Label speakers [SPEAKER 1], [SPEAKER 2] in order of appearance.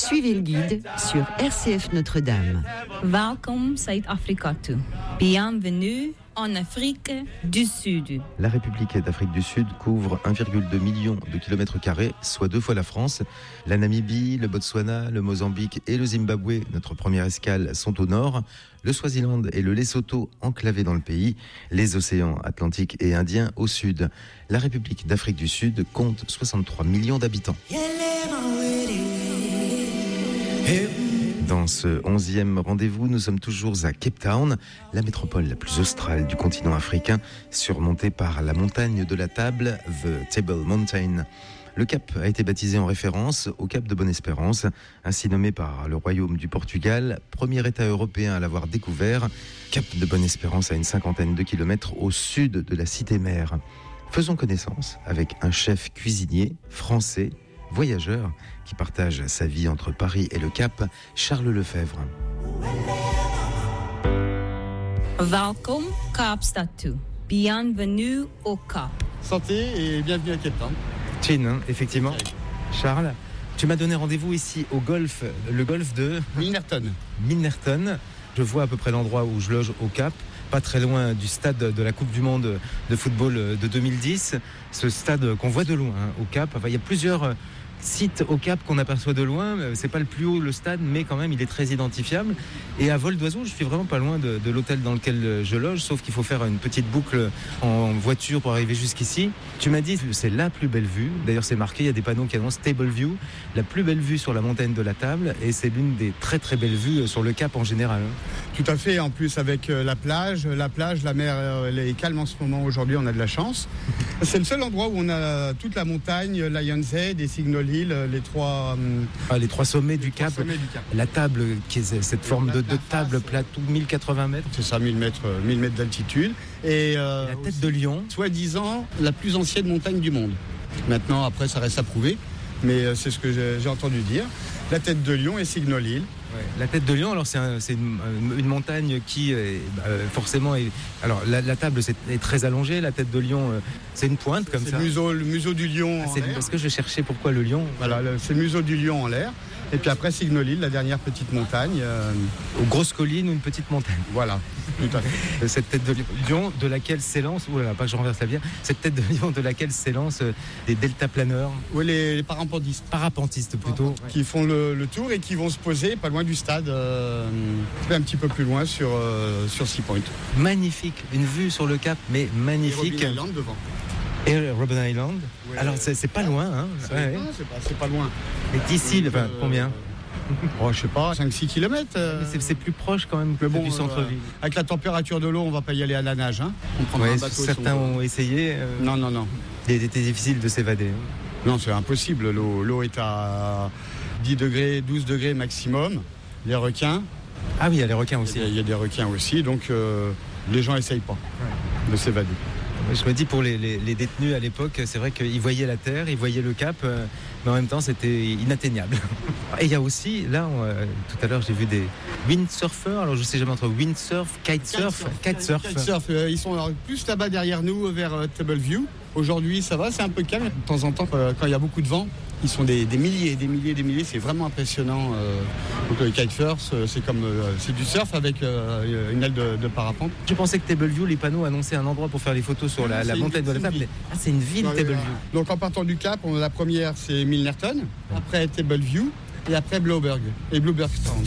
[SPEAKER 1] Suivez le guide sur RCF Notre-Dame.
[SPEAKER 2] Welkom Zuid-Afrika toe. Bienvenue en Afrique du Sud.
[SPEAKER 3] La République d'Afrique du Sud couvre 1,2 million de kilomètres carrés, soit 2 fois la France. La Namibie, le Botswana, le Mozambique et le Zimbabwe, notre première escale, sont au nord. Le Swaziland et le Lesotho enclavés dans le pays. Les océans Atlantique et Indien au sud. La République d'Afrique du Sud compte 63 millions d'habitants. Dans ce 11e rendez-vous, nous sommes toujours à Cape Town, la métropole la plus australe du continent africain, surmontée par la montagne de la table, The Table Mountain. Le cap a été baptisé en référence au cap de Bonne-Espérance, ainsi nommé par le Royaume du Portugal, premier État européen à l'avoir découvert. Cap de Bonne-Espérance à une 50aine de kilomètres au sud de la cité-mère. Faisons connaissance avec un chef cuisinier français, voyageur, qui partage sa vie entre Paris et le Cap, Charles Lefebvre.
[SPEAKER 2] Welkom Kaapstad toe. Bienvenue au Cap.
[SPEAKER 4] Santé et bienvenue à Cape Town.
[SPEAKER 3] Chin, hein, effectivement. Charles, tu m'as donné rendez-vous ici au golf, le golf de Milnerton. Je vois à peu près l'endroit où je loge au Cap, pas très loin du stade de la Coupe du Monde de football de 2010. Ce stade qu'on voit de loin au Cap. Enfin, il y a plusieurs site au Cap qu'on aperçoit de loin. C'est pas le plus haut le stade, mais quand même il est très identifiable. Et à vol d'oiseau, je suis vraiment pas loin de l'hôtel dans lequel je loge, sauf qu'il faut faire une petite boucle en voiture pour arriver jusqu'ici. Tu m'as dit c'est la plus belle vue. D'ailleurs c'est marqué, il y a des panneaux qui annoncent Table View, la plus belle vue sur la montagne de la Table, et c'est l'une des très très belles vues sur le Cap en général.
[SPEAKER 4] Tout à fait. En plus avec la plage, la mer elle est calme en ce moment. Aujourd'hui, on a de la chance. C'est le seul endroit où on a toute la montagne, Lions Head et Signal Hill, les trois sommets du Cap.
[SPEAKER 3] La table, qui est cette forme de table plate, 1080 mètres.
[SPEAKER 4] C'est ça, 1000 mètres d'altitude. Et
[SPEAKER 3] la tête de lion.
[SPEAKER 4] Soi-disant, la plus ancienne montagne du monde. Maintenant, après, ça reste à prouver. Mais c'est ce que j'ai entendu dire. La tête de lion et Signal Hill.
[SPEAKER 3] Ouais. La tête de lion, alors c'est une montagne qui forcément est. Alors la table est très allongée, la tête de lion c'est une pointe comme ça.
[SPEAKER 4] C'est le museau du lion.
[SPEAKER 3] Parce que je cherchais pourquoi le lion.
[SPEAKER 4] Voilà, c'est le museau du lion en l'air. Et puis après Signal Hill, la dernière petite montagne.
[SPEAKER 3] Aux grosses collines ou une petite montagne.
[SPEAKER 4] Voilà, tout à fait.
[SPEAKER 3] Cette tête de lion de laquelle s'élance, pas que je renverse la bière, cette tête de lion de laquelle s'élance des deltaplaneurs.
[SPEAKER 4] Oui, les parapentistes.
[SPEAKER 3] Parapentistes plutôt.
[SPEAKER 4] Qui font le tour et qui vont se poser pas loin du stade, un petit peu plus loin sur Sea Point.
[SPEAKER 3] Magnifique, une vue sur le Cap, mais magnifique.
[SPEAKER 4] Et Robben Island devant.
[SPEAKER 3] Et Robben Island.
[SPEAKER 4] Ouais,
[SPEAKER 3] alors c'est pas loin, hein.
[SPEAKER 4] C'est pas loin.
[SPEAKER 3] Mais d'ici, combien?
[SPEAKER 4] Je sais pas, 5-6 km.
[SPEAKER 3] C'est plus proche quand même que du centre-ville.
[SPEAKER 4] Avec la température de l'eau, on va pas y aller à la nage. Hein. On prendra un bateau.
[SPEAKER 3] Certains ont essayé.
[SPEAKER 4] Non.
[SPEAKER 3] Il était difficile de s'évader.
[SPEAKER 4] Non, c'est impossible. L'eau est à 10 degrés, 12 degrés maximum. Les requins.
[SPEAKER 3] Ah oui, il y a les requins aussi.
[SPEAKER 4] Il y a des requins aussi, donc les gens n'essayent pas de s'évader.
[SPEAKER 3] Je me dis pour les détenus à l'époque, c'est vrai qu'ils voyaient la terre, ils voyaient le Cap, mais en même temps c'était inatteignable. Et il y a aussi, là, tout à l'heure j'ai vu des windsurfers, alors je sais jamais entre windsurf, kitesurf.
[SPEAKER 4] Ils sont plus là-bas derrière nous, vers Table View. Aujourd'hui ça va, c'est un peu calme. De temps en temps, quand il y a beaucoup de vent, ils sont des milliers, c'est vraiment impressionnant. Donc le kitesurf, c'est du surf avec une aile de parapente.
[SPEAKER 3] Je pensais que Table View, les panneaux annonçaient un endroit pour faire les photos sur la montagne de la Table. C'est une ville, Table View.
[SPEAKER 4] Donc en partant du Cap, la première c'est Milnerton, après Table View et après Blueberg Strand.